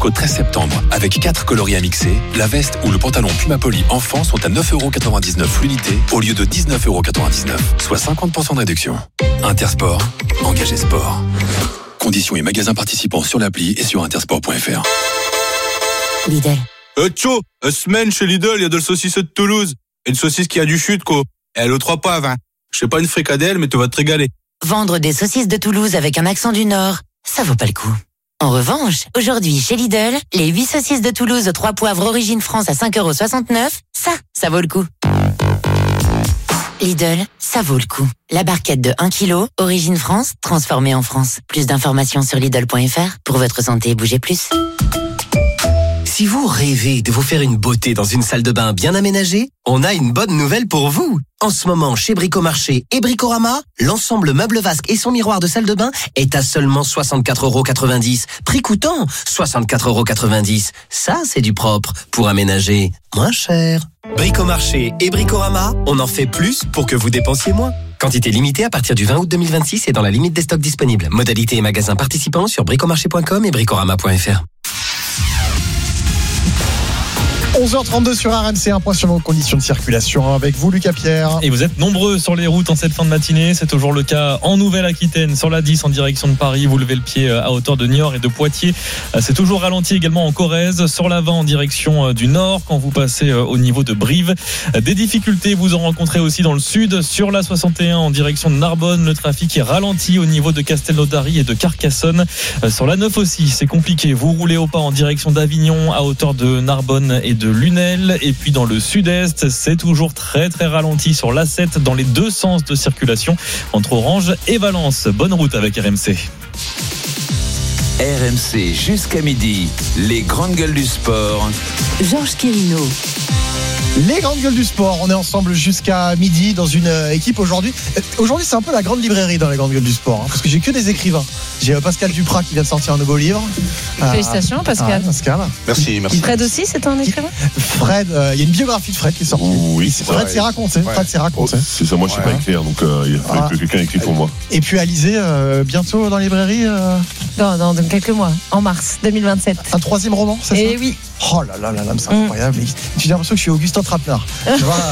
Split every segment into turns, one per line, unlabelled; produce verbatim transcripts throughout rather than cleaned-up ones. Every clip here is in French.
jusqu'au treize septembre. Avec quatre coloris à mixer, la veste ou le pantalon Puma Poly enfant sont à neuf euros quatre-vingt-dix-neuf l'unité au lieu de dix-neuf euros quatre-vingt-dix-neuf, soit cinquante pour cent de réduction. Intersport, engagé sport. Conditions et magasins participants sur l'appli et sur intersport point f r.
Lidl.
Euh, tcho, euh, semaine chez Lidl, il y a de la saucisse de Toulouse. Une saucisse qui a du chute, quoi. Et elle aux trois paves, hein. Je sais pas une fricadelle, mais tu vas te régaler.
Vendre des saucisses de Toulouse avec un accent du Nord, ça vaut pas le coup. En revanche, aujourd'hui chez Lidl, les huit saucisses de Toulouse aux trois poivres origine France à cinq euros soixante-neuf, ça, ça vaut le coup. Lidl, ça vaut le coup. La barquette de un kilo, origine France, transformée en France. Plus d'informations sur Lidl point f r. Pour votre santé, bougez plus.
Si vous rêvez de vous faire une beauté dans une salle de bain bien aménagée, on a une bonne nouvelle pour vous. En ce moment, chez Bricomarché et Bricorama, l'ensemble meuble vasque et son miroir de salle de bain est à seulement soixante-quatre euros quatre-vingt-dix. Prix coûtant soixante-quatre euros quatre-vingt-dix. Ça, c'est du propre pour aménager moins cher. Bricomarché et Bricorama, on en fait plus pour que vous dépensiez moins. Quantité limitée à partir du vingt août deux mille vingt-six et dans la limite des stocks disponibles. Modalités et magasins participants sur bricomarché point com et bricorama point f r.
onze heures trente-deux sur R M C, un point sur vos conditions de circulation avec vous, Lucas Pierre.
Et vous êtes nombreux sur les routes en cette fin de matinée. C'est toujours le cas en Nouvelle-Aquitaine, sur la dix en direction de Paris. Vous levez le pied à hauteur de Niort et de Poitiers. C'est toujours ralenti également en Corrèze, sur l'avant en direction du nord quand vous passez au niveau de Brive. Des difficultés, vous en rencontrez aussi dans le sud. Sur la soixante et un en direction de Narbonne, le trafic est ralenti au niveau de Castelnaudary et de Carcassonne. Sur la neuf aussi, c'est compliqué. Vous roulez au pas en direction d'Avignon à hauteur de Narbonne et de Lunel, et puis dans le sud-est c'est toujours très très ralenti sur l'A sept dans les deux sens de circulation entre Orange et Valence. Bonne route avec R M C.
R M C jusqu'à midi, les grandes gueules du sport.
Georges Quirino.
Les grandes gueules du sport, on est ensemble jusqu'à midi dans une équipe aujourd'hui. Aujourd'hui, c'est un peu la grande librairie dans les grandes gueules du sport, hein, parce que j'ai que des écrivains. J'ai Pascal Duprat qui vient de sortir un nouveau livre.
Félicitations, Pascal.
Ah, Pascal.
Merci, merci.
Fred aussi, c'est un écrivain.
Fred, il euh, y a une biographie de Fred qui est sortie.
Oui, c'est
Fred s'est raconté.
Ouais.
Fred s'est raconté.
Oh, c'est ça, moi je sais ouais. pas écrire, donc euh, il faudrait ah. que quelqu'un écrit pour moi.
Et puis Alizé, euh, bientôt dans la librairie euh...
Non, dans, dans quelques mois, en mars deux mille vingt-sept.
Un troisième roman, c'est ça?
Eh oui.
Oh là là là là, c'est incroyable. Mm. J'ai l'impression que je suis Augustin Trapenard. Tu vois,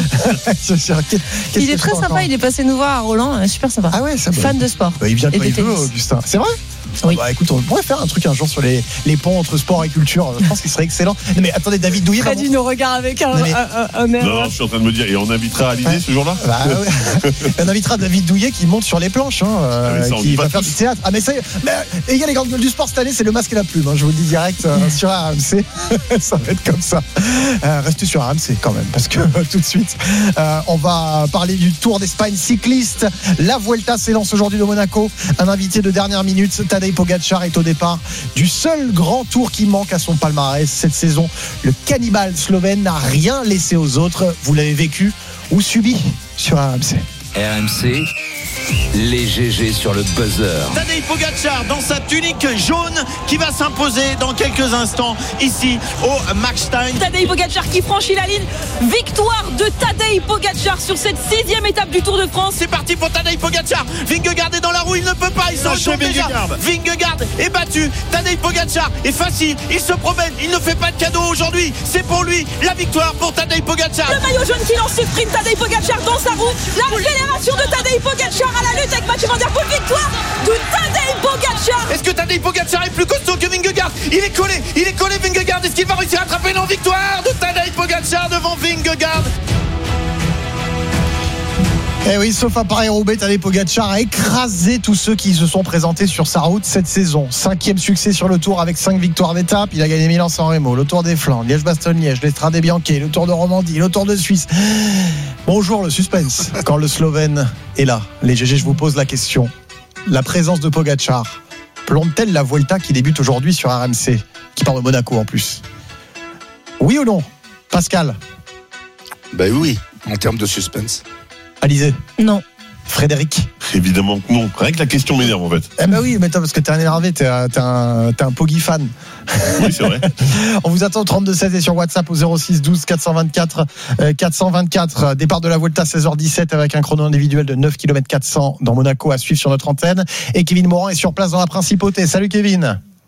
euh...
il est très sympa, encore il est passé nous voir à Roland, super sympa.
Ah ouais, ça
fan de sport.
Bah, il vient quand il veut, Augustin. C'est vrai? Oui. Bah écoute, on pourrait faire un truc un jour sur les, les ponts entre sport et culture. Je pense qu'il serait excellent. Non, mais attendez, David Douillet.
Fred, il nous regarde avec un, mais... un, un, un air.
Non, je suis en train de me dire, et on invitera Alizé ouais. ce jour-là bah, ouais.
On invitera David Douillet qui monte sur les planches, hein, euh, ah, qui va faire tous. du théâtre. Ah, mais ça y est, mais, et il y a les grandes gueules du sport cette année, c'est le masque et la plume. Hein, je vous le dis direct euh, sur R M C. Ça va être comme ça. Euh, restez sur R M C quand même, parce que tout de suite, euh, on va parler du Tour d'Espagne cycliste. La Vuelta s'élance aujourd'hui de Monaco. Un invité de dernière minute, Tadej Pogačar, est au départ du seul grand tour qui manque à son palmarès cette saison. Le cannibale slovène n'a rien laissé aux autres. Vous l'avez vécu ou subi sur R M C.
R M C, les G G sur le buzzer.
Tadej Pogačar dans sa tunique jaune qui va s'imposer dans quelques instants ici au Markstein.
Tadej Pogačar qui franchit la ligne. Victoire de Tadej Pogačar sur cette sixième étape du Tour de France.
C'est parti pour Tadej Pogačar. Vingegaard est dans la roue, il ne peut pas, il s'en retourne déjà. Vingegaard est battu. Tadej Pogačar est facile, il se promène, il ne fait pas de cadeau aujourd'hui. C'est pour lui la victoire pour Tadej Pogačar.
Le maillot jaune qui lance ce sprint, Tadej Pogačar dans sa roue. L'accélération de Tadej Pogačar à la lutte avec Mathieu Van Der Poel. Victoire de Tadej Pogačar.
Est-ce que Tadej Pogačar est plus costaud que Vingegaard? Il est collé, il est collé Vingegaard. Est-ce qu'il va réussir à attraper? Non, victoire de Tadej Pogačar devant Vingegaard.
Eh oui, sauf à Paris-Roubaix, Tadej Pogačar a écrasé tous ceux qui se sont présentés sur sa route cette saison. Cinquième succès sur le Tour avec cinq victoires d'étape. Il a gagné Milan-San Remo, le Tour des Flandres, Liège-Bastogne-Liège, l'Estrade Bianche, le Tour de Romandie, le Tour de Suisse. Bonjour le suspense. Quand le Slovène est là, les G G, je vous pose la question. La présence de Pogačar plombe-t-elle la Vuelta qui débute aujourd'hui sur R M C, qui part de Monaco en plus? Oui ou non, Pascal?
Ben oui, en termes de suspense.
Alizé?
Non.
Frédéric?
Évidemment que non. Rien que la question m'énerve en fait.
Eh ben oui, mais toi, parce que t'es un énervé, t'es un, t'es un, t'es un Poggy fan.
Oui, c'est vrai.
On vous attend au trente-deux seize et sur WhatsApp au zéro six douze quatre cent vingt-quatre quatre cent vingt-quatre. Départ de la Vuelta seize heures dix-sept avec un chrono individuel de neuf kilomètres quatre cents dans Monaco à suivre sur notre antenne. Et Kevin Morand est sur place dans la principauté. Salut Kevin.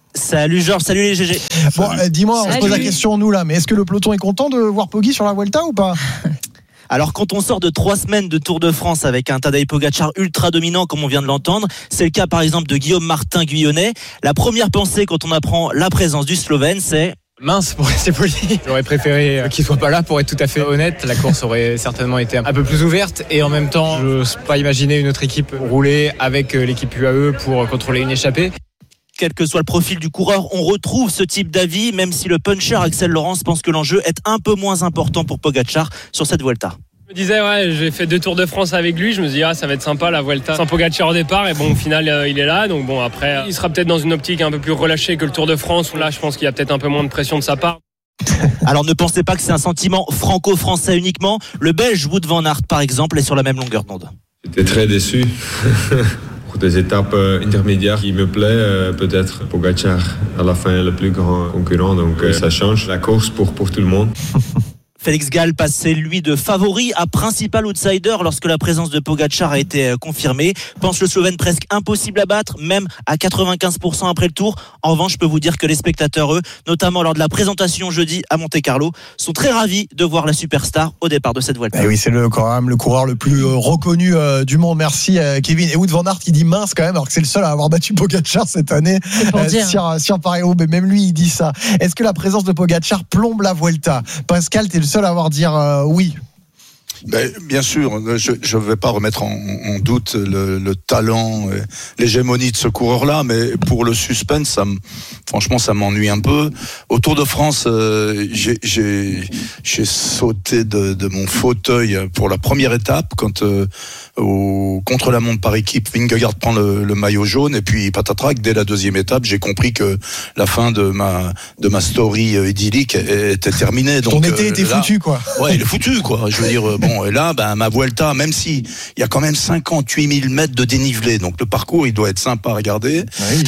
Salut Georges, salut les G G.
Bon, euh, dis-moi,
salut.
On se pose la question nous là, mais est-ce que le peloton est content de voir Poggi sur la Vuelta ou pas?
Alors quand on sort de trois semaines de Tour de France avec un Tadej Pogačar ultra dominant comme on vient de l'entendre, c'est le cas par exemple de Guillaume Martin Guyonnet. La première pensée quand on apprend la présence du Slovène, c'est...
Mince, pour rester poli. J'aurais préféré qu'il soit pas là pour être tout à fait honnête. La course aurait certainement été un peu plus ouverte et en même temps, je n'ose pas imaginer une autre équipe rouler avec l'équipe U A E pour contrôler une échappée.
Quel que soit le profil du coureur, on retrouve ce type d'avis, même si le puncher Axel Laurence pense que l'enjeu est un peu moins important pour Pogačar sur cette Vuelta.
Je me disais, ouais, j'ai fait deux Tours de France avec lui, je me dis, ah, ça va être sympa la Vuelta sans Pogačar au départ, et bon, au final, euh, il est là, donc bon, après, il sera peut-être dans une optique un peu plus relâchée que le Tour de France, où là, je pense qu'il y a peut-être un peu moins de pression de sa part.
Alors ne pensez pas que c'est un sentiment franco-français uniquement. Le Belge Wout van Aert, par exemple, est sur la même longueur d'onde.
J'étais très déçu. Pour des étapes euh, intermédiaires qui me plaît, euh, peut-être Pogačar à la fin le plus grand concurrent, donc euh, ça change la course pour, pour tout le monde.
Félix Gall passait lui de favori à principal outsider lorsque la présence de Pogačar a été confirmée. Pense le Slovène presque impossible à battre, même à quatre-vingt-quinze pour cent après le tour. En revanche, je peux vous dire que les spectateurs, eux, notamment lors de la présentation jeudi à Monte-Carlo, sont très ravis de voir la superstar au départ de cette Vuelta.
Eh oui, c'est le, quand même le coureur le plus euh, reconnu euh, du monde. Merci euh, Kevin. Et Wout van Aert qui dit mince quand même, alors que c'est le seul à avoir battu Pogačar cette année euh, sur, sur Paris-Roubaix. Mais même lui, il dit ça. Est-ce que la présence de Pogačar plombe la Vuelta? Pascal, t'es le seul à avoir dire euh, oui.
Ben, bien sûr, je ne vais pas remettre en, en doute le, le talent, l'hégémonie de ce coureur-là, mais pour le suspense, ça me, franchement, ça m'ennuie un peu. Au Tour de France, euh, j'ai, j'ai, j'ai sauté de, de mon fauteuil pour la première étape, quand euh, au contre-la-montre par équipe, Vingegaard prend le, le maillot jaune, et puis patatrac, dès la deuxième étape, j'ai compris que la fin de ma, de ma story idyllique était terminée. Donc,
ton été était
là,
foutu, quoi.
Ouais, il est foutu, quoi. Je veux dire, bon. Et là, ben, ma Vuelta, même si il y a quand même cinquante-huit mille mètres de dénivelé, donc le parcours, il doit être sympa à regarder. Oui.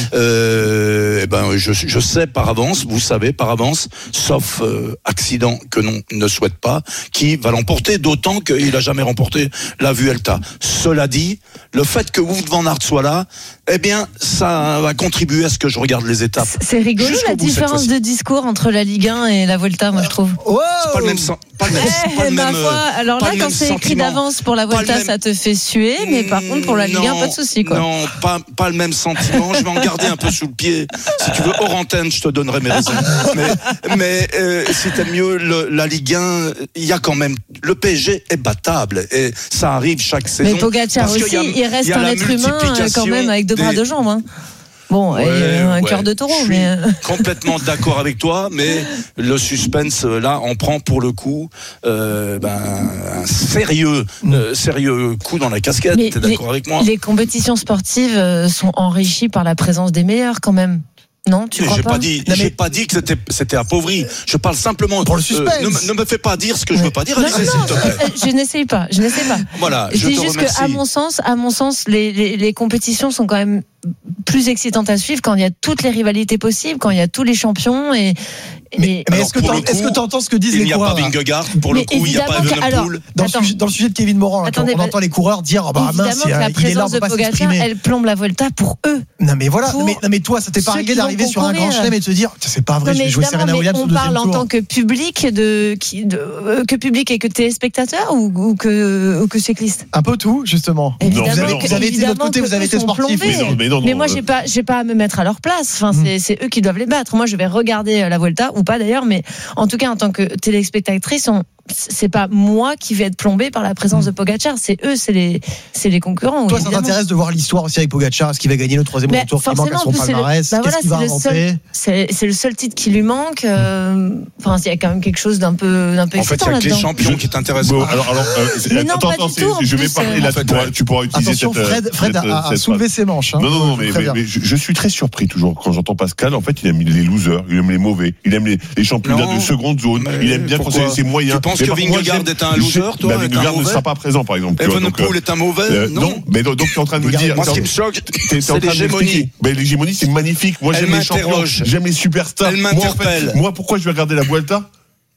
Euh, et ben, je, je sais par avance, vous savez par avance, sauf euh, accident que l'on ne souhaite pas, qui va l'emporter, d'autant qu'il a jamais remporté la Vuelta. Cela dit, le fait que Wout van Aert soit là, eh bien, ça va contribuer à ce que je regarde les étapes.
C'est rigolo la différence de discours entre la Ligue un et la Vuelta, moi je trouve.
Wow. C'est pas le même sens. Pas le même,
eh,
pas le
ma
même,
foi, alors là, quand c'est écrit d'avance pour la Vuelta, ça te fait suer, mais par contre, pour la Ligue un, pas de souci, quoi.
Non, pas, pas le même sentiment. Je vais en garder un peu sous le pied. Si tu veux, hors antenne, je te donnerai mes raisons. Mais, mais euh, si t'aimes mieux le, la Ligue un, il y a quand même. Le P S G est battable et ça arrive chaque saison.
Mais Pogačar aussi, il, a, il reste il un être humain quand même avec deux des... bras de jambes. Hein. Bon, ouais, et un ouais, cœur de taureau,
je
mais
suis complètement d'accord avec toi, mais le suspense là, on prend pour le coup euh, ben, un sérieux, euh, sérieux coup dans la casquette. Mais t'es d'accord avec moi?
Les compétitions sportives sont enrichies par la présence des meilleurs, quand même. Non, tu crois
j'ai
pas,
pas dit,
non,
j'ai
mais...
pas dit que c'était, c'était appauvri. Je parle simplement
pour le suspense.
Euh, ne, ne me fais pas dire ce que
ouais.
je veux pas dire.
Non,
Allez,
non,
s'il te plaît.
Je n'essaye pas. Je n'essaye pas.
Voilà.
Je,
je
dis
te
juste
remercie.
que, à mon sens, à mon sens, les, les, les compétitions sont quand même plus excitantes à suivre quand il y a toutes les rivalités possibles, quand il y a tous les champions et.
Mais, mais est-ce que tu entends ce que disent les coureurs?
Il n'y a pas Vingegaard, pour le coup, il n'y a pas Evenepoel.
Dans, dans le sujet de Kevin Morand,
attendez,
on entend les coureurs dire oh bah mince,
que la
il est là, on
présence
peut pas
de Pogačar,
s'exprimer.
Elle plombe la Vuelta pour eux.
Non mais voilà, mais, non mais toi, ça t'est pas arrivé d'arriver sur un grand chelem et de te dire c'est pas vrai, je vais jouer Serena Williams au deuxième tour.
On parle en tant que public de, qui, de euh, que public et que téléspectateur ou, ou que ou que cycliste.
Un peu tout justement.
Évidemment,
vous avez,
que,
vous avez été de l'autre côté, vous avez été sportif.
Mais, non, mais, non, non, mais moi, euh... j'ai pas, j'ai pas à me mettre à leur place. Enfin, mm. c'est, c'est eux qui doivent les battre. Moi, je vais regarder la Vuelta ou pas d'ailleurs, mais en tout cas, en tant que téléspectatrice, on, c'est pas moi qui vais être plombé par la présence de Pogačar, c'est eux, c'est les, c'est les concurrents.
Toi, ça t'intéresse de voir l'histoire aussi avec Pogačar, est-ce qu'il va gagner le troisième tour qui manque à son palmarès,
bah
qu'est-ce
voilà,
qu'il va inventer?
C'est, c'est le seul titre qui lui manque. Euh, enfin, il y a quand même quelque chose d'un peu, d'un peu
en
excitant
fait, il y a
là-dedans.
les champions qui t'intéressent.
Bon, alors, alors, euh,
mais non,
attends,
pas
attends,
du tout,
je vais parler là, tu pourras, tu pourras utiliser
attention,
cette.
Fred, Fred
cette,
a, a
cette
soulevé ses manches. Hein,
non, non, non, mais, mais, mais je, je suis très surpris toujours quand j'entends Pascal. En fait, il aime les losers, il aime les mauvais, il aime les, les championnats non, de seconde zone, il aime bien quand c'est, c'est moyen.
Tu penses que Vingegaard est un loser, toi?
Vingegaard ne sera pas présent, par exemple.
Evenepoel est un mauvais?
Non, mais donc tu es en train de me dire.
Moi, ce qui me choque, c'est l'hégémonie.
Mais l'hégémonie, c'est magnifique. Moi, j'aime les champions, j'aime les superstars.
Elle m'interpelle.
Moi, pourquoi je vais regarder la Vuelta?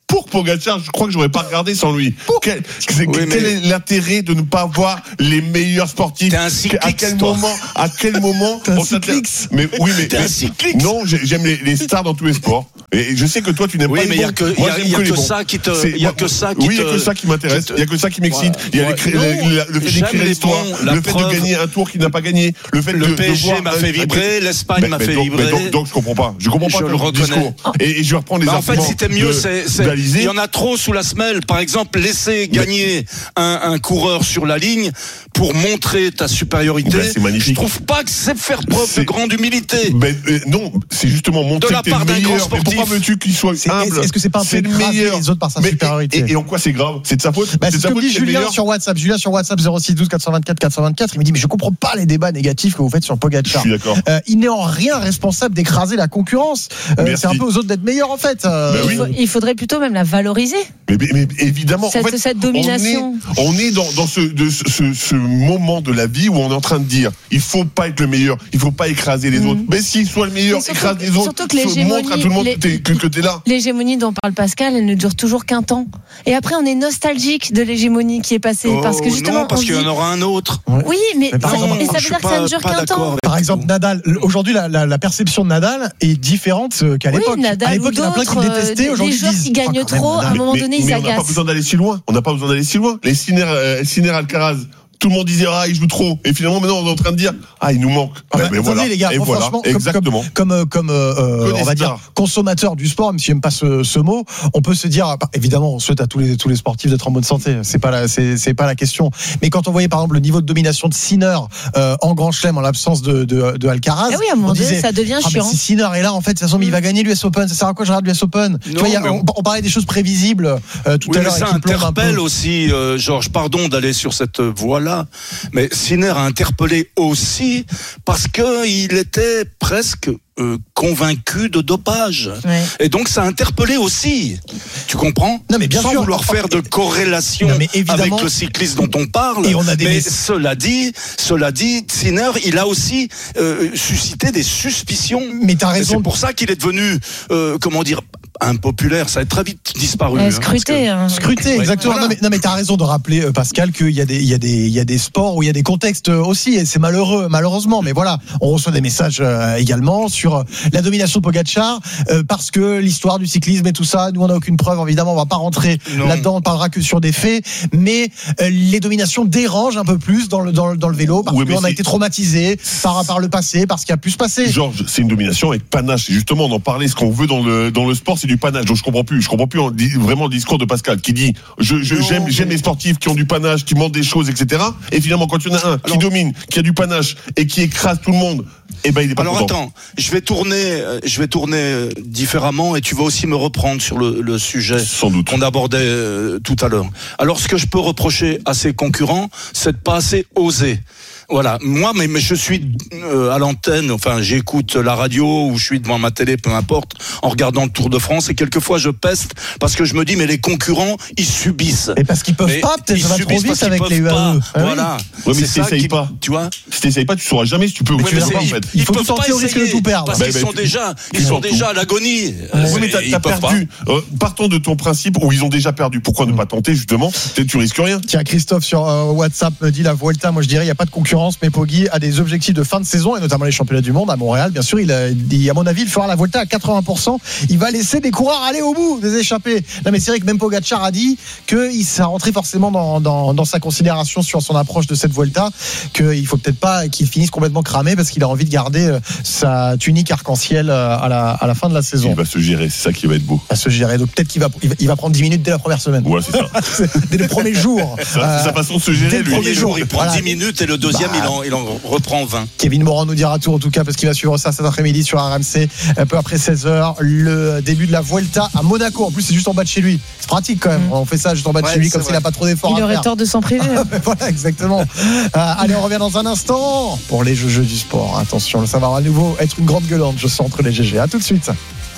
pour Pogacar, je crois que j'aurais pas regardé sans lui. Quel, c'est,
oui,
quel
mais...
est l'intérêt de ne pas avoir les meilleurs sportifs?
T'es un cycliste,
à quel
toi.
moment, à quel moment
T'es un
on
cycliste.
Mais oui, mais,
T'es
mais
un cycliste.
non, j'aime les, les stars dans tous les sports. Et je sais que toi, tu n'aimes
oui,
pas les
mais il y a
bons.
que,
Moi,
y a,
j'aime
y a
que,
que
les bons.
ça qui te,
C'est,
il y a que ça qui
oui, il
te.
y a que ça qui m'intéresse. Il y a que ça qui m'excite. Il y a
Voilà.
les,
Non,
le, le fait d'écrire l'histoire,
bons,
le fait
preuve,
de gagner un tour qu'il n'a pas gagné, le fait
le
de,
P S G
de voir
m'a fait vibrer, l'Espagne
mais,
m'a
mais
fait
donc,
vibrer.
Mais donc, donc, je comprends pas. Je comprends pas
Je
ton
le reconnais.
discours. Et, et je reprends les
bah
arguments.
En fait, c'était mieux.
de,
c'est, c'est, il y en a trop sous la semelle. Par exemple, laisser gagner mais, un, un coureur sur la ligne pour montrer ta supériorité.
Ben, c'est magnifique.
Je trouve pas que c'est faire preuve c'est... de grande humilité.
Ben, euh, non, c'est justement montrer
de la
que t'es
part
le
d'un
meilleur.
grand sportif.
Mais pourquoi veux-tu qu'il soit
c'est,
humble?
Est-ce que c'est pas un peu écraser les autres par sa
mais,
supériorité?
Et, et en quoi c'est grave? C'est de sa faute?
Bah, c'est,
c'est
ce que me dit Julien sur WhatsApp. Julien sur WhatsApp zéro six douze quatre cent vingt-quatre quatre cent vingt-quatre. Il me dit mais je comprends pas les débats négatifs que vous faites sur Pogacar.
Je suis d'accord.
Euh, il n'est en rien responsable d'écraser la concurrence. Euh, c'est un peu aux autres d'être meilleurs en fait. Euh,
ben oui. il, faut, il faudrait plutôt même la valoriser.
Mais, mais, mais évidemment,
cette,
en fait,
cette domination.
On est, on est dans, dans ce, de, ce, ce moment de la vie où on est en train de dire il faut pas être le meilleur, il faut pas écraser les mmh. autres. Mais s'il soit le meilleur, surtout, écrase les autres.
Surtout que
montre à tout le monde les, que, t'es, que, que t'es là.
L'hégémonie dont parle Pascal, elle ne dure toujours qu'un temps. Et après, on est nostalgique de l'hégémonie qui est passée
oh,
parce que justement,
non, parce qu'il y en
dit...
aura un autre.
Oui, mais, mais,
exemple,
mais ça veut dire que ça ne dure qu'un temps.
Par exemple, Nadal. Aujourd'hui, la, la, la perception de Nadal est différente qu'à l'époque.
Oui, Nadal
à l'époque, il y en a plein qui le détestaient. Aujourd'hui,
des joueurs qui gagnent trop, à un moment donné, ils agacent.
On n'a pas besoin d'aller si loin. On n'a pas besoin d'aller si loin. Les Sinner, euh, Sinner Alcaraz. Tout le monde disait ah il joue trop et finalement maintenant on est en train de dire ah il nous manque.
Ah,
mais, mais voilà.
Les gars,
et voilà.
Franchement,
exactement.
Comme comme, comme euh, on va dire consommateur du sport, même si j'aime pas ce, ce mot, on peut se dire bah, évidemment on souhaite à tous les tous les sportifs d'être en bonne santé. C'est pas la c'est c'est pas la question. Mais quand on voyait par exemple le niveau de domination de Sinner euh, en Grand Chelem en l'absence de de, de Alcaraz,
ah oui, à un moment donné,
disait,
ça devient
ah,
chiant.
Si Sinner est là en fait, de toute façon, mmh. il va gagner l'U S Open. Ça sert à quoi je regarde l'U S Open?
Non,
tu vois, y a, on, on parlait des choses prévisibles euh, tout
oui,
à l'heure.
Ça interpelle aussi, euh, Georges. Pardon d'aller sur cette voie-là, mais Sinner a interpellé aussi parce que il était presque euh, convaincu de dopage.
Ouais.
Et donc ça a interpellé aussi. Tu comprends?
Non mais bien
Sans
sûr.
vouloir faire de corrélation
non, mais
avec le cycliste dont on parle.
Et on a des
mais
mes...
cela dit, cela dit, Sinner, il a aussi euh, suscité des suspicions.
Mais t'as raison.
Et c'est pour ça qu'il est devenu, euh, comment dire, impopulaire. Ça a très vite disparu.
Euh, scruté.
Hein,
hein.
Scruté,
ouais,
exactement.
voilà.
Non mais, non mais t'as raison de rappeler euh, Pascal qu'il y a des il y a des il y a des sports où il y a des contextes aussi et c'est malheureux malheureusement. Mais voilà, on reçoit des messages euh, également sur euh, la domination de Pogacar euh, parce que l'histoire du cyclisme et tout ça. Nous on n'a aucune preuve évidemment. On va pas rentrer non. là-dedans. On parlera que sur des faits. Mais euh, les dominations dérangent un peu plus dans le dans le, dans le vélo parce oui, qu'on a été traumatisé par par le passé parce qu'il a pu se passer.
Georges, c'est une domination avec panache. Et justement, on en parlait. Ce qu'on veut dans le dans le sport, c'est du panache. Donc je comprends plus. Je comprends plus vraiment le discours de Pascal qui dit je, je j'aime j'aime les sportifs qui ont du panache, qui montrent des choses, et cetera. Et finalement, quand il y en a un Alors, qui domine, qui a du panache et qui écrase tout le monde, eh ben il est pas
Alors
content.
attends, je vais tourner, je vais tourner différemment et tu vas aussi me reprendre sur le, le sujet
Sans doute.
qu'on abordait euh, tout à l'heure. Alors ce que je peux reprocher à ses concurrents, c'est de pas assez oser. Voilà, moi, mais, mais je suis euh, à l'antenne, enfin, j'écoute la radio ou je suis devant ma télé, peu importe, en regardant le Tour de France et quelquefois je peste parce que je me dis, mais les concurrents, ils subissent.
Et parce qu'ils peuvent mais pas, peut-être ça va trop vite avec les U A E.
Ah voilà.
Oui. Ouais, mais si t'essayes pas,
tu vois.
Si t'essayes pas, tu sauras jamais si tu peux ou
ouais,
tu verras pas, en fait.
Il faut tout tenter au risque de tout perdre.
Parce
bah,
qu'ils
bah,
sont
tu...
déjà, ils sont déjà à l'agonie.
Oui, mais t'as, t'as perdu. Euh, partons de ton principe où ils ont déjà perdu. Pourquoi ne pas tenter, justement? Tu risques rien.
Tiens, Christophe sur euh, WhatsApp me dit la Vuelta, moi je dirais, il n'y a pas de concurrence, mais Poggi a des objectifs de fin de saison et notamment les championnats du monde à Montréal. Bien sûr, il a dit, à mon avis, il fera la Vuelta à quatre-vingts pour cent. Il va laisser des coureurs aller au bout, des échappés. Non, mais c'est vrai que même Pogacar a dit qu'il s'est rentré forcément dans, dans, dans sa considération sur son approche de cette Vuelta, qu'il faut peut-être pas qu'il finisse complètement cramé parce qu'il a envie de garder sa tunique arc-en-ciel à la, à la fin de la saison.
Il va se gérer, c'est ça qui va être beau.
Il va se gérer. Donc peut-être qu'il va, il va, il va prendre dix minutes dès la première semaine.
Ouais, c'est ça.
Dès le premier jour.
C'est euh, sa façon de se gérer,
le
lui.
premier jour, il prend voilà. dix minutes et le deuxième, bah, il, en, il en reprend vingt.
Kevin Moran nous dira tout en tout cas parce qu'il va suivre ça cet après-midi sur R M C un peu après seize heures, le début de la Vuelta à Monaco. En plus c'est juste en bas de chez lui, c'est pratique quand même. Mmh. On fait ça juste en bas de ouais, chez lui comme vrai. S'il n'a pas trop d'efforts
il
à
aurait
faire.
tort de s'en priver.
Voilà exactement. euh, allez on revient dans un instant pour les jeux, jeux du sport. Attention, ça va à nouveau être une grande gueulante je sens entre les G G. À tout de suite.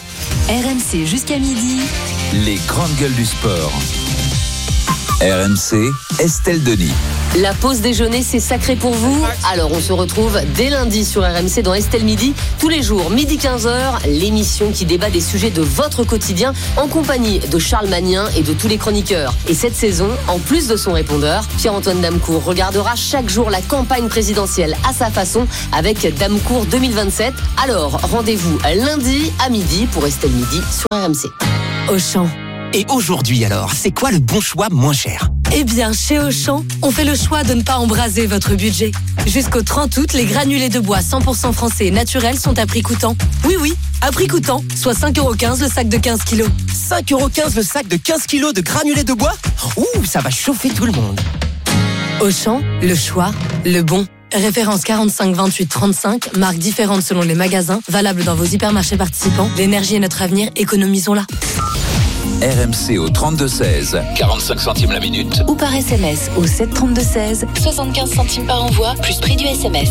R M C jusqu'à midi.
Les grandes gueules du sport. R M C, Estelle Denis.
La pause déjeuner, c'est sacré pour vous. Alors on se retrouve dès lundi sur R M C dans Estelle Midi. Tous les jours, midi quinze heures, l'émission qui débat des sujets de votre quotidien en compagnie de Charles Magnin et de tous les chroniqueurs. Et cette saison, en plus de son répondeur, Pierre-Antoine Damecourt regardera chaque jour la campagne présidentielle à sa façon avec Damecourt deux mille vingt-sept. Alors rendez-vous lundi à midi pour Estelle Midi sur R M C.
Auchan. Et aujourd'hui alors, c'est quoi le bon choix moins cher ?
Eh bien, chez Auchan, on fait le choix de ne pas embraser votre budget. Jusqu'au trente août, les granulés de bois cent pour cent français et naturels sont à prix coûtant. Oui, oui, à prix coûtant, soit cinq euros quinze le sac de quinze kilos.
cinq euros quinze le sac de quinze kilos de granulés de bois ? Ouh, ça va chauffer tout le monde.
Auchan, le choix, le bon. Référence quarante-cinq vingt-huit trente-cinq, marques différentes selon les magasins, valable dans vos hypermarchés participants. L'énergie est notre avenir, économisons-la.
R M C au trente-deux seize, quarante-cinq centimes la minute.
Ou par S M S au sept trente-deux seize, soixante-quinze centimes par envoi, plus prix du S M S.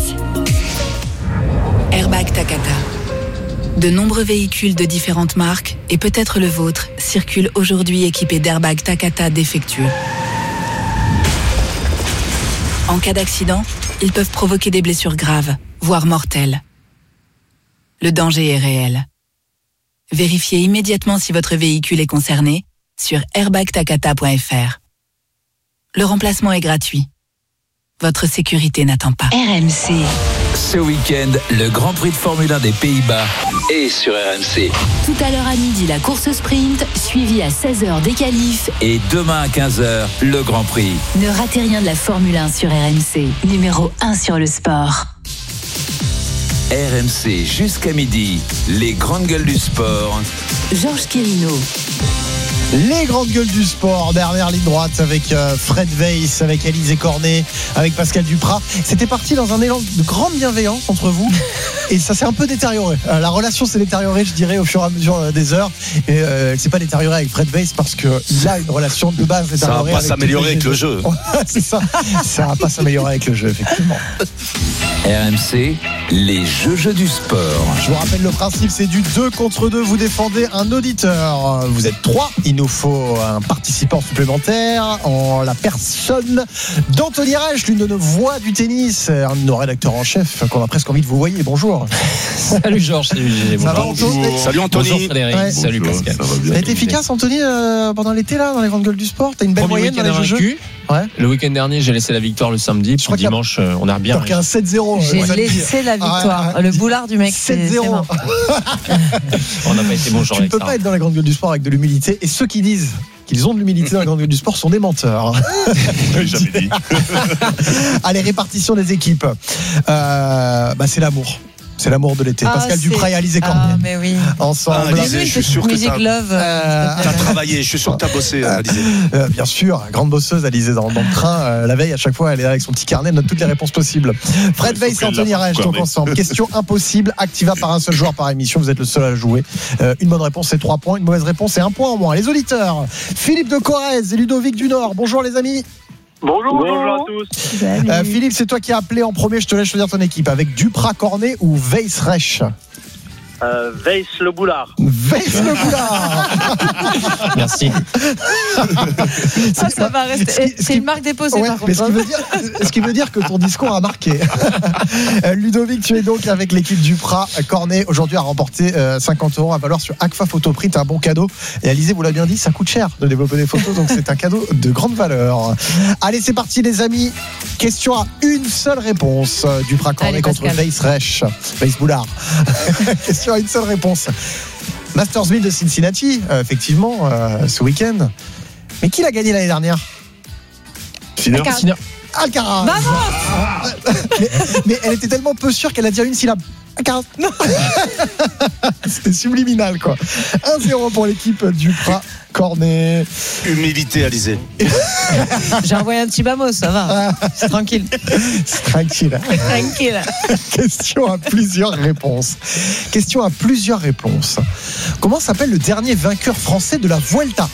Airbag Takata. De nombreux véhicules de différentes marques, et peut-être le vôtre, circulent aujourd'hui équipés d'airbags Takata défectueux. En cas d'accident, ils peuvent provoquer des blessures graves, voire mortelles. Le danger est réel. Vérifiez immédiatement si votre véhicule est concerné sur airbag takata point f r. Le remplacement est gratuit. Votre sécurité n'attend pas.
R M C.
Ce week-end, le Grand Prix de Formule un des Pays-Bas est sur R M C.
Tout à l'heure à midi, la course sprint, suivie à seize heures des qualifs.
Et demain à quinze heures, le Grand Prix.
Ne ratez rien de la Formule un sur R M C, numéro un sur le sport.
R M C jusqu'à midi, les grandes gueules du sport.
Georges Quirino.
Les grandes gueules du sport, dernière ligne droite avec euh, Fred Weiss, avec Alizé Cornet, avec Pascal Duprat. C'était parti dans un élan de grande bienveillance entre vous et ça s'est un peu détérioré. Euh, la relation s'est détériorée, je dirais, au fur et à mesure euh, des heures. Et euh, elle s'est pas détériorée avec Fred Weiss parce qu'il a une relation de base détériorée.
Ça va pas s'améliorer avec le jeu.
C'est ça, ça va pas s'améliorer avec le jeu, effectivement.
R M C, les jeux-jeux du sport.
Je vous rappelle le principe, c'est du deux contre deux. Vous défendez un auditeur. Vous êtes trois. Il nous faut un participant supplémentaire en la personne d'Anthony Reich, l'une de nos voix du tennis, un de nos rédacteurs en chef qu'on a presque envie de vous voir. Bonjour.
Salut Georges, salut Gilles.
Ça va, Anthony ?
Salut Anthony.
Bonjour Frédéric,
Ouais.
salut Pascal.
Ça a été efficace, Anthony, euh, pendant l'été, là, dans les grandes gueules du sport. T'as une belle
Premier
moyenne dans
week-end
les jeux.
invaincu.
Ouais.
Le week-end dernier, j'ai laissé la victoire le samedi, puis
crois qu'il y a-
dimanche, euh, on a bien.
T'as pris un sept zéro.
J'ai
euh, samedi.
laissé la victoire.
Ah, ouais.
Le boulard du mec, c'est
sept
c'est
zéro.
mort.
On n'a pas été bon genre
Tu ne
avec
peux
ça.
pas être dans les grandes gueules du sport avec de l'humilité. Et ceux qui disent qu'ils ont de l'humilité dans les grandes gueules du sport sont des menteurs.
Jamais dit.
Allez, répartition des équipes. Euh, bah, c'est l'amour. C'est l'amour de l'été.
Ah,
Pascal
c'est-
Duprat et Alizé Cornet.
Ah, mais oui.
Ensemble.
Ah, Alizé, je suis sûr que
Music
t'as-
Love. euh,
T'as travaillé, je suis sûr que t'as bossé, Alizé.
Euh, bien sûr, grande bosseuse Alizé dans, dans le train. Euh, la veille, à chaque fois, elle est là avec son petit carnet, elle note toutes les réponses possibles. Fred
Ouais,
Weiss
faut
et
qu'elle
Anthony
la fasse,
Reich,
quoi,
donc
mais-
ensemble. Question impossible, activa par un seul joueur par émission. Vous êtes le seul à la jouer. Euh, une bonne réponse, c'est trois points. Une mauvaise réponse, c'est un point en moins. Les auditeurs, Philippe de Corrèze et Ludovic du Nord. Bonjour les amis.
Bonjour, bonjour à tous.
Euh, Philippe, c'est toi qui as appelé en premier. Je te laisse choisir ton équipe avec Duprat Cornet ou Weiss Reich.
Euh, Weiss le boulard.
Weiss le boulard.
Merci.
Ça, ça va rester. C'est une marque déposée,
Ouais,
par
mais ce
contre.
qui, veut dire, ce qui veut dire que ton discours a marqué. Euh, Ludovic, tu es donc avec l'équipe Duprat. Cornet, aujourd'hui, a remporté euh, cinquante euros à valoir sur Agfa Photoprint, un bon cadeau. Et Alizé vous l'a bien dit, ça coûte cher de développer des photos, donc c'est un cadeau de grande valeur. Allez, c'est parti, les amis. Question à une seule réponse. Euh, Duprat Cornet
Allez,
contre
Pascal.
Weiss Reich. Weiss Boulard. Question à une seule réponse. Masters mille de Cincinnati, euh, effectivement, euh, ce week-end. Mais qui l'a gagné l'année dernière?
Sinner.
Alcaraz.
Alcaraz.
Vamos.
mais, mais elle était tellement peu sûre qu'elle a dit une syllabe. Alcaraz. C'était subliminal, quoi. un zéro pour l'équipe Duprat Cornet.
Humilité, Alizé.
J'ai envoyé un petit bamos, ça va. C'est tranquille.
C'est tranquille.
Tranquille.
Question à plusieurs réponses. Question à plusieurs réponses. Comment s'appelle le dernier vainqueur français de la Vuelta?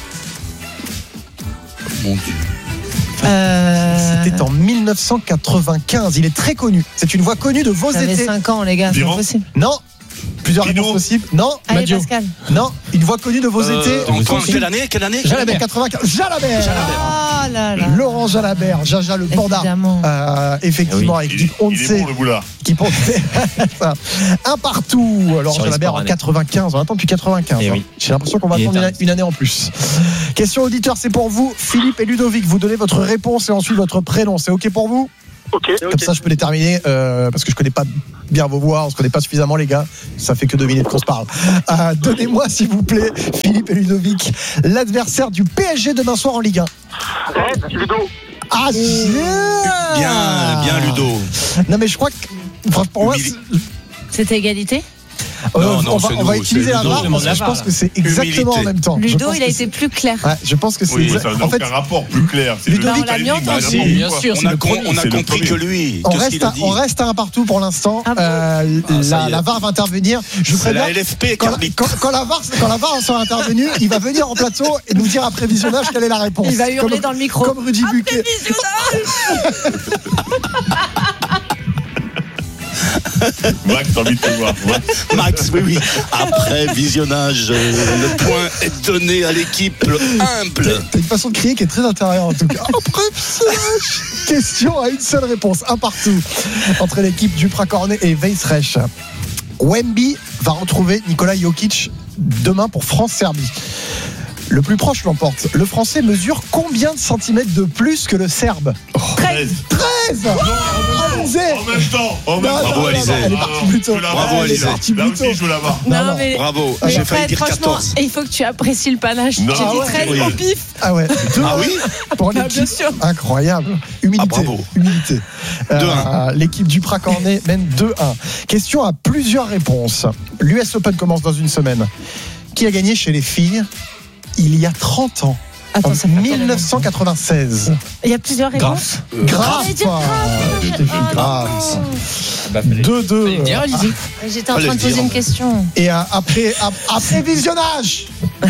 Mon Dieu.
Euh...
C'était en mille neuf cent quatre-vingt-quinze. Il est très connu. C'est une voix connue de vos
J'avais
étés.
cinq ans, les gars, c'est
Durand.
pas possible.
Non. Plusieurs réponses possibles. Non,
Allez,
Madio.
Pascal.
Non, une voix connue de vos
Euh,
étés.
en quand- quelle année Quelle année
Jalabert quatre-vingt-quinze. Jalabert.
Oh là là.
Laurent Jalabert, Jaja le panda.
Évidemment.
Euh, effectivement, avec l'équipe on ne
Il est
sait.
bon, le boulard.
Qui porte un partout. Laurent
Sur les
Jalabert
sports
en
année.
quatre-vingt-quinze. On attend depuis quatre-vingt-quinze.
Eh
hein.
oui.
J'ai l'impression qu'on va
Il est
attendre une,
tard.
une année en plus. Question auditeur, c'est pour vous, Philippe et Ludovic. Vous donnez votre réponse et ensuite votre prénom. C'est OK pour vous?
Ok.
Comme ça, je peux les terminer euh, parce que je connais pas bien vos voix, on se connaît pas suffisamment, les gars. Ça fait que deux minutes qu'on se parle. Euh, donnez-moi, s'il vous plaît, Philippe et Ludovic, l'adversaire du P S G demain soir en Ligue un.
Rennes, Ludo.
Ah, yeah
Bien, bien Ludo.
Non, mais je crois que, franchement, pour moi, c'est-
C'était égalité
Euh,
Non, non,
on va,
c'est
on
nous,
va
c'est
utiliser la
Ludo,
V A R
je
parce
demande
que je
la
pense
V A R.
que c'est exactement
Humilité.
en même temps. Je
Ludo,
pense
il a
que
été plus clair.
c'est- Ouais, je pense que c'est
Oui,
exact-
ça n'a
en fait,
aucun rapport plus clair. C'est
Ludovic-
le-
On l'a mis entendu.
Bah,
Si,
bien sûr,
on a, con- on a
c'est le
compris
premier.
que lui.
on
Qu'est-ce
reste,
qu'il a
à,
dit
on reste à un partout pour l'instant.
Ah bon
Euh,
Ah, ça
la,
y est.
la V A R va intervenir. Je vous
C'est la
préviens,
L F P qui
quand,
arbitre.
quand, quand la V A R, quand la V A R sera intervenue, il va venir en plateau et nous dire après visionnage quelle est la réponse.
Il va hurler
Comme-
dans le micro.
Comme Rudy Buquet.
Max, t'as envie de te voir. Max.
Max, oui, oui. Après visionnage, euh, le point est donné à l'équipe humble.
T'as une façon de crier qui est très intérieure en tout cas. Après visionnage. Question à une seule réponse, un partout entre l'équipe Duprat Cornet et Weisreich. Wemby va retrouver Nikola Jokic demain pour France-Serbie. Le plus proche l'emporte. Le Français mesure combien de centimètres de plus que le Serbe?
treize.
treize. Alizé.
En même temps. En même
Non,
temps.
non,
Bravo,
non,
Alizé.
non, elle est partie plus tôt.
Je la
Bravo,
vois.
Elle est
Alizé.
partie
Là
plus
aussi,
tôt.
je la vois.
Non, non.
mais.
Bravo,
mais
j'ai failli
Fred,
dire
franchement,
quatorze.
il faut que tu apprécies le panache.
Non,
J'ai dit
ouais,
treize
oui.
au pif.
Ah ouais. Deux
Ah oui
pour
Ah,
l'équipe.
bien sûr.
Incroyable. Humilité.
Ah, bravo.
Humilité. Euh,
deux un.
L'équipe du Prat-Cornet mène deux un. Question à plusieurs réponses. L'U S Open commence dans une semaine. Qui a gagné chez les filles il y a trente ans?
Attends,
en
ça fait quelle
mille neuf cent quatre-vingt-seize.
Il y a plusieurs réponses.
Grave.
J'allais dire
Grave.
Ah,
deux deux.
J'étais en
Allez,
train de poser
dire.
une question.
Et euh, après, ap- après visionnage,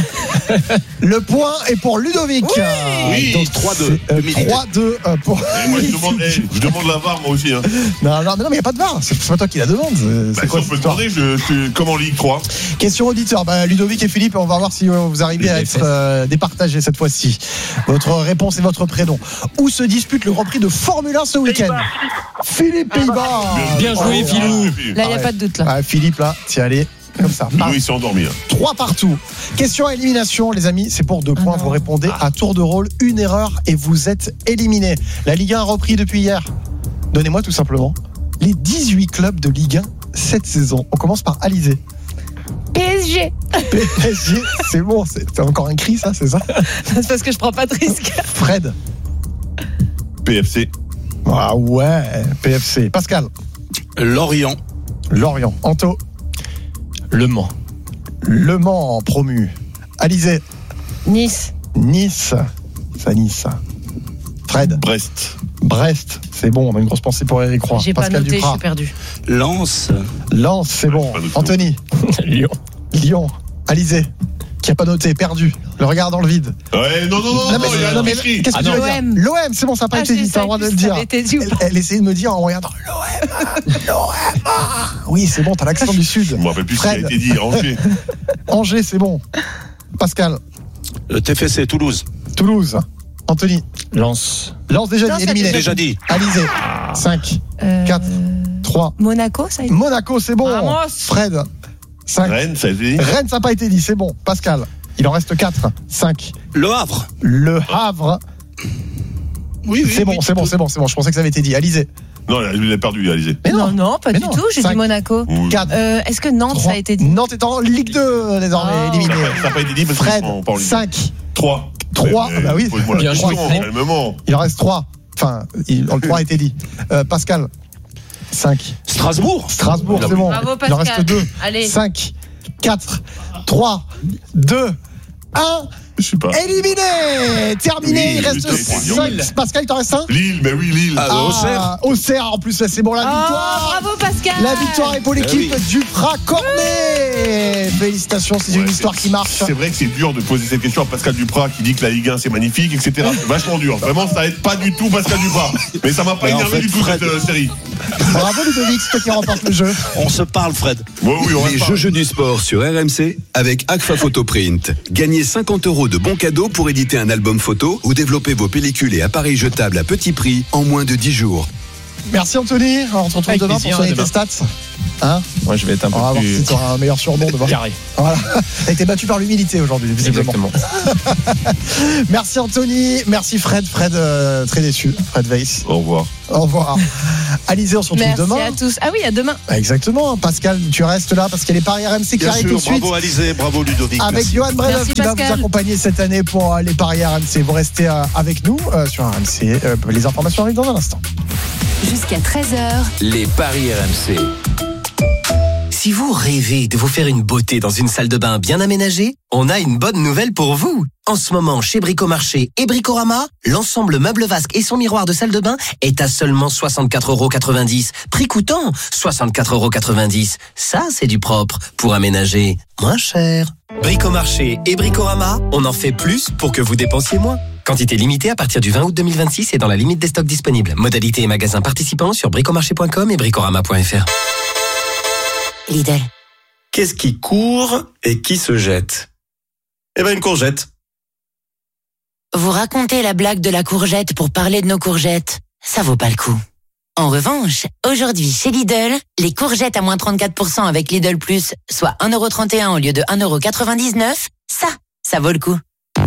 le point est pour Ludovic.
Oui,
Donc,
trois deux.
c'est, euh,
Humilité.
trois deux euh, pour.
Et moi, je demande, eh, je demande la V A R, moi aussi. Hein.
Non, non, mais non, mais il n'y a pas de V A R. C'est c'est pas toi qui la demande. C'est
Bah,
c'est quoi
si on
cette
peut
histoire?
demander, je, je suis comme en Ligue trois.
Question auditeur. Bah, Ludovic et Philippe, on va voir si euh, vous arrivez à être euh, départagés cette fois-ci. Votre réponse et votre prénom. Où se dispute le Grand Prix de Formule un ce week-end? Philippe Pays-Bas.
Bien joué,
Oh,
Philou.
Là, il n'y a pas de doute. Là.
Ah, Philippe, là, t'y allé. Comme ça.
Lui, il s'est endormi. Hein.
Trois partout. Question à élimination, les amis. C'est pour deux points. Vous répondez à tour de rôle. Une erreur et vous êtes éliminé. La Ligue un a repris depuis hier. Donnez-moi tout simplement les dix-huit clubs de Ligue un cette saison. On commence par Alizé.
P S G.
P S G, c'est bon. C'est c'est encore un cri, ça, c'est ça?
C'est parce que je prends pas de risque.
Fred.
P F C.
Ah ouais, P F C. Pascal.
Lorient.
Lorient. Anto.
Le Mans.
Le Mans promu. Alizé.
Nice.
Nice. Ça, Nice. Fred.
Brest.
Brest. C'est bon, on a une grosse pensée pour Eric Roy.
J'ai pas
Pascal
noté, je
Duprat.
suis perdu.
Lens.
Lens, c'est bon.
pas noté.
Anthony.
Lyon.
Lyon. Alizé. Qui a pas noté, perdu. Le regard dans le vide.
Ouais, non, non, non, non,
mais,
il y a
non,
une
mais
tricherie.
qu'est-ce que
Ah
tu
non.
veux dire?
L'O M.
L'O M, c'est bon, ça n'a pas
Ah,
été
je
dit,
sais
t'as le droit de
plus
le
si ça
dire.
avait été dit ou
Elle,
pas.
elle essayait de me dire en regardant l'O M. L'O M. Ah, oui, c'est bon, t'as l'accent du Sud.
Je me rappelle plus ce qui a
Fred.
été dit. Angers.
Angers, c'est bon. Pascal.
Le T F C Toulouse.
Toulouse. Anthony.
Lens.
Lance déjà
Lens,
dit,
ça
éliminé.
Déjà dit.
Alizé. cinq,
Euh,
quatre, trois.
Monaco, ça a été.
Monaco, c'est bon.
Vamos.
Fred. cinq.
Rennes, ça a été dit.
Rennes, ça n'a pas été dit, c'est bon. Pascal. Il en reste quatre. cinq.
Le Havre.
Le Havre.
Oui, oui.
C'est bon,
oui,
c'est bon, c'est bon, c'est bon. Je pensais que ça avait été dit. Alizé.
Non, il a perdu, Alizé.
Mais
non, non, pas
Mais
du
non.
tout. J'ai
Cinq.
dit Monaco.
Oui.
quatre.
Euh, Est-ce que Nantes, ça a été dit?
Nantes est en Ligue deux désormais,
Oh.
éliminé.
Ça n'a pas été dit parce
Fred,
qu'ils sont pas en Ligue.
cinq.
trois.
trois,
Mais,
bah oui.
pose-moi la
Bien
question,
joué.
calmement.
Il en reste trois. Enfin, il, le trois a été dit. Euh, Pascal. cinq.
Strasbourg.
Strasbourg, c'est bon.
Bravo,
Il en reste
Pascal.
deux.
Allez.
cinq, quatre, trois, deux, un.
Je sais pas.
Éliminé, terminé.
Lille,
il reste cinq. Pascal, il t'en reste un.
Lille, mais oui, Lille.
Ah, Auxerre. Auxerre, en plus, là, c'est bon, la victoire.
Oh, bravo Pascal.
La victoire est pour l'équipe
Ah oui.
Duprat-Cornet. Félicitations, c'est
Ouais,
une histoire qui marche.
C'est vrai que c'est dur de poser cette question à Pascal Duprat qui dit que la Ligue un c'est magnifique, et cetera. C'est vachement dur. Vraiment, ça aide pas du tout Pascal Duprat. Mais ça m'a pas
Mais en
énervé
fait,
du tout
Fred-
cette euh, série.
Bravo Ludovic, c'est toi qui remporte le jeu.
On se parle, Fred.
Ouais, oui, on
Les
va
jeux jeux du sport sur R M C avec Agfa Photoprint. Gagnez cinquante euros de bons cadeaux pour éditer un album photo ou développer vos pellicules et appareils jetables à petit prix en moins de dix jours.
Merci Anthony. On se retrouve
Avec
demain
plaisir,
pour sonner
demain.
tes stats. Hein
Moi, je vais être un
On va
peu
voir
plus
si tu auras un meilleur surnom demain.
carré.
Voilà. T'as été battu par l'humilité aujourd'hui, visiblement.
Exactement.
Merci Anthony. Merci Fred. Fred, euh, très déçu. Fred Weiss.
Au revoir.
Au revoir. Alizé, on se retrouve
Merci
demain.
à tous. Ah oui, à demain.
Exactement. Pascal, tu restes là parce qu'il y a les paris R M C qui
Bien
arrivent
sûr,
tout de suite.
bravo Alizé, bravo Ludovic.
Avec
merci.
Johan Bredov
Merci,
qui va
Pascal.
vous accompagner cette année pour euh, les paris R M C. Vous restez euh, avec nous euh, sur R M C. Euh, les informations arrivent dans un instant.
Jusqu'à treize heures,
Les paris R M C.
Si vous rêvez de vous faire une beauté dans une salle de bain bien aménagée, on a une bonne nouvelle pour vous. En ce moment, chez Bricomarché et Bricorama, l'ensemble meuble vasque et son miroir de salle de bain est à seulement soixante-quatre euros quatre-vingt-dix. Prix coûtant soixante-quatre euros quatre-vingt-dix. Ça, c'est du propre pour aménager moins cher. Bricomarché et Bricorama, on en fait plus pour que vous dépensiez moins. Quantité limitée à partir du vingt août deux mille vingt-six et dans la limite des stocks disponibles. Modalité et magasins participants sur bricomarché point com et bricorama point f r.
Lidl.
Qu'est-ce qui court et qui se jette? Eh ben une courgette.
Vous racontez la blague de la courgette pour parler de nos courgettes. Ça vaut pas le coup. En revanche, aujourd'hui chez Lidl, les courgettes à moins trente-quatre pour cent avec Lidl Plus, soit un euro trente et un au lieu de un euro quatre-vingt-dix-neuf, ça, ça vaut le coup.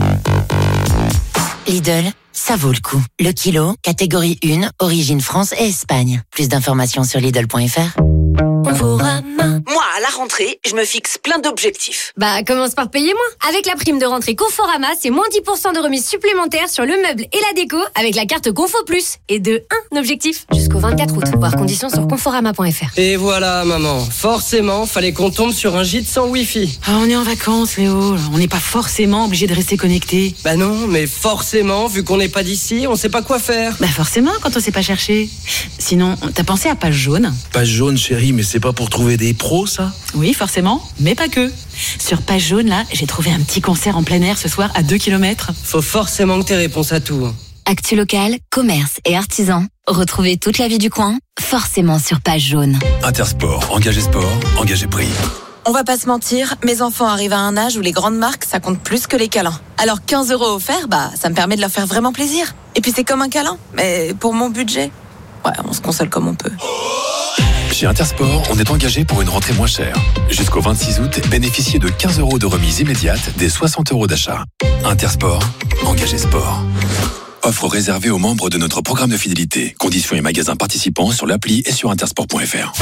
Lidl, ça vaut le coup. Le kilo, catégorie un, origine France et Espagne. Plus d'informations sur Lidl point f r.
Moi, à la rentrée, je me fixe plein d'objectifs.
Bah, commence par payer moins. Avec la prime de rentrée Conforama, c'est moins dix pour cent de remise supplémentaire sur le meuble et la déco avec la carte Confo Plus. Et de un objectif jusqu'au vingt-quatre août. Voir conditions sur conforama point f r.
Et voilà, maman. Forcément, fallait qu'on tombe sur un gîte sans Wi-Fi.
Ah, on est en vacances, Léo. On n'est pas forcément obligé de rester connecté.
Bah non, mais forcément, vu qu'on n'est pas d'ici, on sait pas quoi faire.
Bah forcément, quand on sait pas chercher. Sinon, t'as pensé à Page Jaune?
Page Jaune, chérie, mais c'est pas pour trouver des pros, ça?
Oui, forcément, mais pas que. Sur Page Jaune, là, j'ai trouvé un petit concert en plein air ce soir à deux kilomètres.
Faut forcément que t'aies réponse à tout.
Actu local, commerce et artisans. Retrouvez toute la vie du coin, forcément sur Page Jaune.
Intersport, engagé sport, engagé prix.
On va pas se mentir, mes enfants arrivent à un âge où les grandes marques, ça compte plus que les câlins. Alors quinze euros offerts, bah, ça me permet de leur faire vraiment plaisir. Et puis c'est comme un câlin, mais pour mon budget, ouais, on se console comme on peut.
Chez Intersport, on est engagé pour une rentrée moins chère. Jusqu'au vingt-six août, bénéficiez de quinze euros de remise immédiate des soixante euros d'achat. Intersport, engagé sport. Offre réservée aux membres de notre programme de fidélité. Conditions et magasins participants sur l'appli et sur intersport point f r.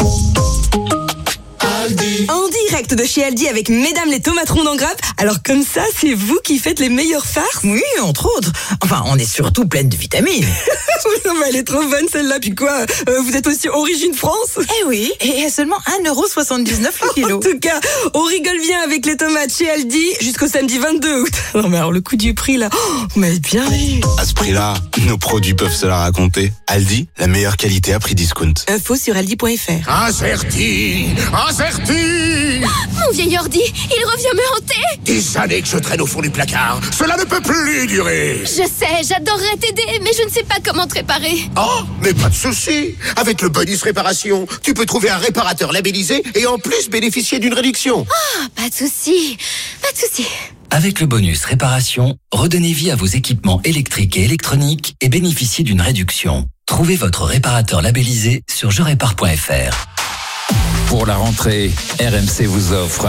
En direct de chez Aldi avec Mesdames les tomates rondes en grappe. Alors comme ça, c'est vous qui faites les meilleures farces?
Oui, entre autres. Enfin, on est surtout pleine de vitamines.
Non, mais elle est trop bonne celle-là. Puis quoi, euh, vous êtes aussi origine France?
Eh oui, et à seulement un euro soixante-dix-neuf le kilo.
En tout cas, on rigole bien avec les tomates chez Aldi jusqu'au samedi vingt-deux août. Non mais alors le coût du prix là, oh, vous m'avez bien vu.
À ce prix-là, nos produits peuvent se la raconter. Aldi, la meilleure qualité à prix discount.
Info sur aldi point f r.
Incerti, incerti.
Mon vieil ordi, il revient me hanter.
Des années que je traîne au fond du placard. Cela ne peut plus durer.
Je sais, j'adorerais t'aider, mais je ne sais pas comment te réparer.
Oh, mais pas de souci. Avec le bonus réparation, tu peux trouver un réparateur labellisé et en plus bénéficier d'une réduction.
Ah, pas de souci, pas de souci.
Avec le bonus réparation, redonnez vie à vos équipements électriques et électroniques et bénéficiez d'une réduction. Trouvez votre réparateur labellisé sur je répare point f r.
Pour la rentrée, R M C vous offre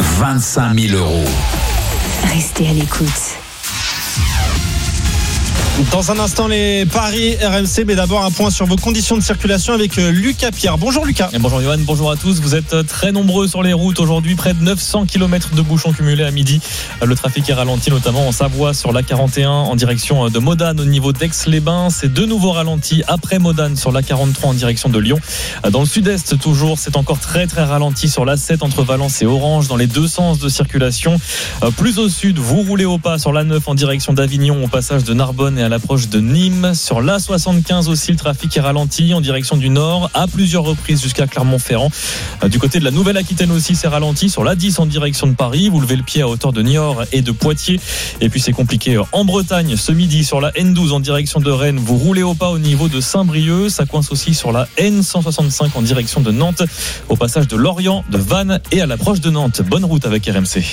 vingt-cinq mille euros.
Restez à l'écoute.
Dans un instant, les paris R M C, mais d'abord un point sur vos conditions de circulation avec Lucas Pierre. Bonjour Lucas.
Et bonjour Johan, bonjour à tous. Vous êtes très nombreux sur les routes aujourd'hui, près de neuf cents kilomètres de bouchons cumulés à midi. Le trafic est ralenti, notamment en Savoie sur l'A quarante et un en direction de Modane au niveau d'Aix-les-Bains. C'est de nouveau ralenti après Modane sur l'A quarante-trois en direction de Lyon. Dans le sud-est toujours, c'est encore très très ralenti sur l'A sept entre Valence et Orange dans les deux sens de circulation. Plus au sud, vous roulez au pas sur l'A neuf en direction d'Avignon au passage de Narbonne et à l'approche de Nîmes. Sur l'A soixante-quinze aussi, le trafic est ralenti en direction du nord à plusieurs reprises jusqu'à Clermont-Ferrand. Du côté de la Nouvelle-Aquitaine aussi, c'est ralenti sur l'A dix en direction de Paris. Vous levez le pied à hauteur de Niort et de Poitiers. Et puis c'est compliqué en Bretagne ce midi sur la N douze en direction de Rennes. Vous roulez au pas au niveau de Saint-Brieuc. Ça coince aussi sur la N cent soixante-cinq en direction de Nantes au passage de Lorient, de Vannes et à l'approche de Nantes. Bonne route avec R M C.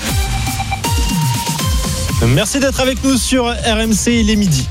Merci d'être avec nous sur R M C, il est midi.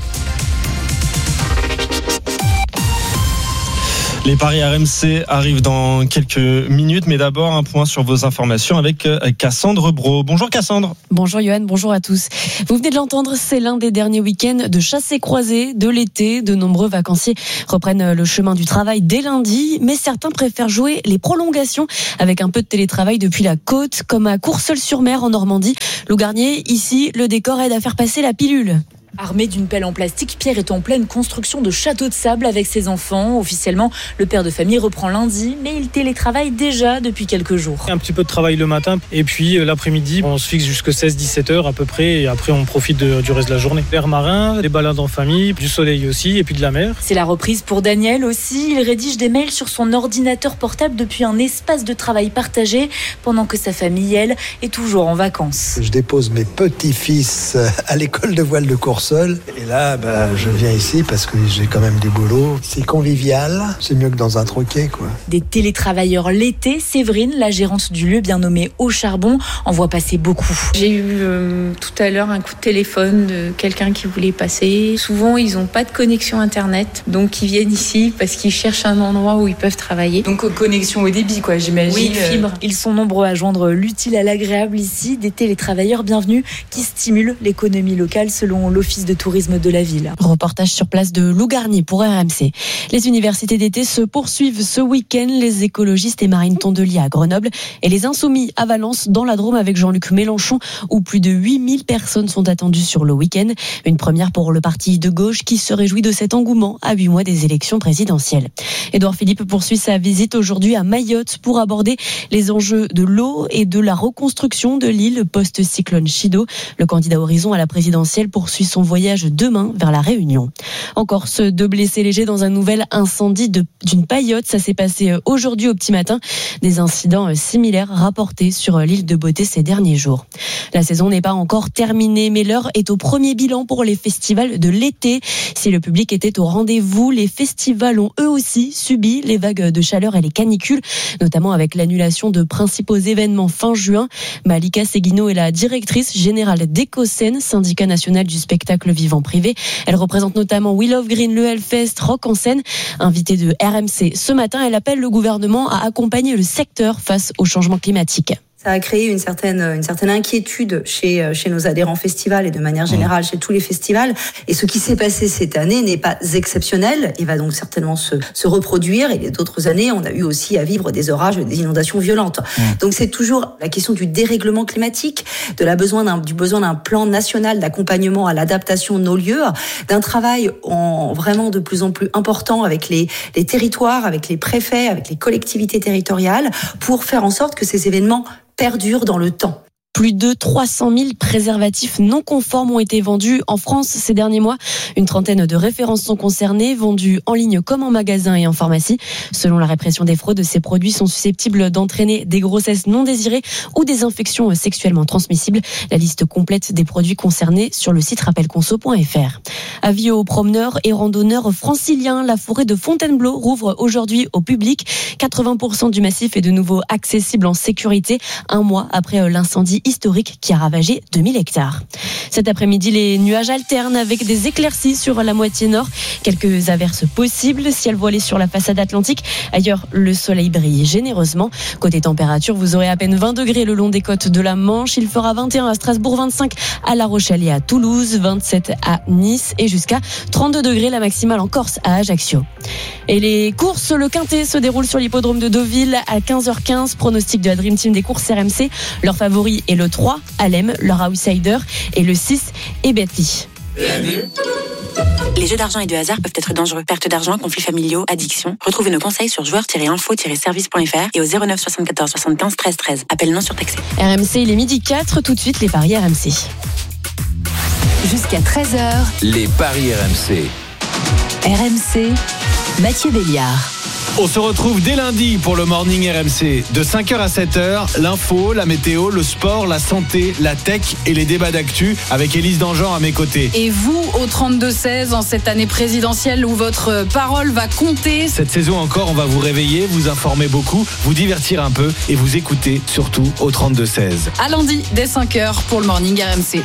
Les paris R M C arrivent dans quelques minutes, mais d'abord un point sur vos informations avec Cassandre Brault. Bonjour Cassandre.
Bonjour Johan, bonjour à tous. Vous venez de l'entendre, c'est l'un des derniers week-ends de chassés-croisés de l'été. De nombreux vacanciers reprennent le chemin du travail dès lundi, mais certains préfèrent jouer les prolongations avec un peu de télétravail depuis la côte, comme à Courseulles-sur-Mer en Normandie. Lou Garnier, ici, le décor aide à faire passer la pilule.
Armé d'une pelle en plastique, Pierre est en pleine construction de château de sable avec ses enfants. Officiellement, le père de famille reprend lundi, mais il télétravaille déjà depuis quelques jours.
Un petit peu de travail le matin, et puis l'après-midi, on se fixe jusqu'à seize à dix-sept heures à peu près, et après on profite de, du reste de la journée. L'air marin, des balades en famille, du soleil aussi, et puis de la mer.
C'est la reprise pour Daniel aussi. Il rédige des mails sur son ordinateur portable depuis un espace de travail partagé, pendant que sa famille, elle, est toujours en vacances.
Je dépose mes petits-fils à l'école de voile de Courseulles. Et là, bah, je viens ici parce que j'ai quand même du boulot. C'est convivial, c'est mieux que dans un troquet, quoi.
Des télétravailleurs l'été, Séverine, la gérante du lieu bien nommé Au Charbon, en voit passer beaucoup.
J'ai eu euh, tout à l'heure un coup de téléphone de quelqu'un qui voulait passer. Souvent, ils n'ont pas de connexion Internet, donc ils viennent ici parce qu'ils cherchent un endroit où ils peuvent travailler.
Donc connexion au débit, quoi, j'imagine.
Oui, fibre.
Ils sont nombreux à joindre l'utile à l'agréable ici, des télétravailleurs bienvenus qui stimulent l'économie locale selon l'Office de tourisme de la ville.
Reportage sur place de Lou Garnier pour R M C. Les universités d'été se poursuivent ce week-end. Les écologistes et Marine Tondelier à Grenoble et les Insoumis à Valence dans la Drôme avec Jean-Luc Mélenchon où plus de huit mille personnes sont attendues sur le week-end. Une première pour le parti de gauche qui se réjouit de cet engouement à huit mois des élections présidentielles. Édouard Philippe poursuit sa visite aujourd'hui à Mayotte pour aborder les enjeux de l'eau et de la reconstruction de l'île post-cyclone Chido. Le candidat Horizon à la présidentielle poursuit son voyage demain vers la Réunion. En Corse, deux blessés légers dans un nouvel incendie de, d'une paillote. Ça s'est passé aujourd'hui au petit matin. Des incidents similaires rapportés sur l'île de Beauté ces derniers jours. La saison n'est pas encore terminée, mais l'heure est au premier bilan pour les festivals de l'été. Si le public était au rendez-vous, les festivals ont eux aussi subi les vagues de chaleur et les canicules, notamment avec l'annulation de principaux événements fin juin. Malika Seguino est la directrice générale d'Ecocène, syndicat national du spectacle vivant privé. Elle représente notamment We Love Green, le Hellfest, Rock en scène. Invitée de R M C ce matin, elle appelle le gouvernement à accompagner le secteur face au changement climatique.
Ça a créé une certaine, une certaine inquiétude chez, chez nos adhérents festivals et de manière générale chez tous les festivals. Et ce qui s'est passé cette année n'est pas exceptionnel. Il va donc certainement se, se reproduire. Et les autres années, on a eu aussi à vivre des orages et des inondations violentes. Mmh. Donc c'est toujours la question du dérèglement climatique, de la besoin d'un, du besoin d'un plan national d'accompagnement à l'adaptation de nos lieux, d'un travail en, vraiment de plus en plus important avec les, les territoires, avec les préfets, avec les collectivités territoriales, pour faire en sorte que ces événements perdure dans le temps.
Plus de trois cent mille préservatifs non conformes ont été vendus en France ces derniers mois. Une trentaine de références sont concernées, vendus en ligne comme en magasin et en pharmacie. Selon la répression des fraudes, ces produits sont susceptibles d'entraîner des grossesses non désirées ou des infections sexuellement transmissibles. La liste complète des produits concernés sur le site rappel conso point f r. Avis aux promeneurs et randonneurs franciliens, la forêt de Fontainebleau rouvre aujourd'hui au public. quatre-vingts pour cent du massif est de nouveau accessible en sécurité, un mois après l'incendie incendie historique qui a ravagé deux mille hectares. Cet après-midi, les nuages alternent avec des éclaircies sur la moitié nord. Quelques averses possibles, ciel voilé sur la façade atlantique. Ailleurs, le soleil brille généreusement. Côté température, vous aurez à peine vingt degrés le long des côtes de la Manche. Il fera vingt et un à Strasbourg, vingt-cinq à La Rochelle et à Toulouse, vingt-sept à Nice et jusqu'à trente-deux degrés la maximale en Corse à Ajaccio. Et les courses, le Quintet se déroule sur l'hippodrome de Deauville à quinze heures quinze. Pronostic de la Dream Team des courses R M C. Leur favori est le trois, Alem. Leur outsider est le six, Ebetli.
Les jeux d'argent et de hasard peuvent être dangereux. Perte d'argent, conflits familiaux, addiction. Retrouvez nos conseils sur joueurs tiret info tiret service point f r et au zéro neuf soixante-quatorze soixante-quinze treize treize. Appel non surtaxé.
R M C, il est midi quatre. Tout de suite, les paris R M C.
Jusqu'à treize heures,
Les paris R M C.
R M C, Mathieu Béliard.
On se retrouve dès lundi pour le Morning R M C. De cinq heures à sept heures, l'info, la météo, le sport, la santé, la tech et les débats d'actu avec Élise Dangean à mes côtés.
Et vous, au trente-deux seize, en cette année présidentielle où votre parole va compter.
Cette saison encore, on va vous réveiller, vous informer beaucoup, vous divertir un peu et vous écouter surtout au trente-deux seize.
À lundi, dès cinq heures pour le Morning R M C.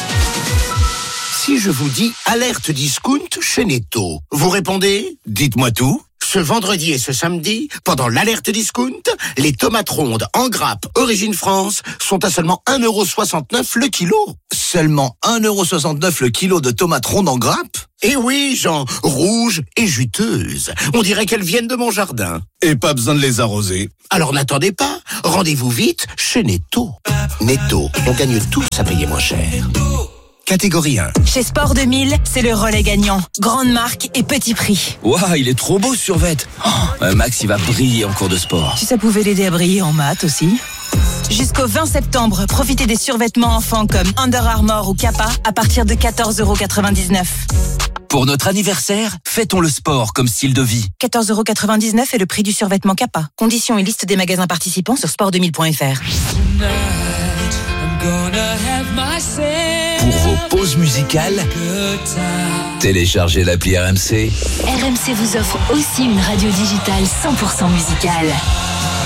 Si je vous dis alerte discount chez Netto, vous répondez ? Dites-moi tout. Ce vendredi et ce samedi, pendant l'alerte discount, les tomates rondes en grappe Origine France sont à seulement un euro soixante-neuf le kilo.
Seulement un euro soixante-neuf le kilo de tomates rondes en grappe ?
Eh oui, Jean, rouges et juteuses. On dirait qu'elles viennent de mon jardin.
Et pas besoin de les arroser.
Alors n'attendez pas, rendez-vous vite chez Netto. Netto, on gagne tous à payer moins cher. Catégorie un.
Chez Sport deux mille, c'est le relais gagnant. Grande marque et petit prix.
Waouh, il est trop beau ce survêt. Oh, Max, il va briller en cours de sport.
Si ça pouvait l'aider à briller en maths aussi. Jusqu'au vingt septembre, profitez des survêtements enfants comme Under Armour ou Kappa à partir de quatorze euros quatre-vingt-dix-neuf.
Pour notre anniversaire, fêtons le sport comme style de vie.
quatorze euros quatre-vingt-dix-neuf est le prix du survêtement Kappa. Conditions et liste des magasins participants sur sport deux mille point f r.
Pour vos pauses musicales, téléchargez l'appli R M C.
R M C vous offre aussi une radio digitale cent pour cent musicale.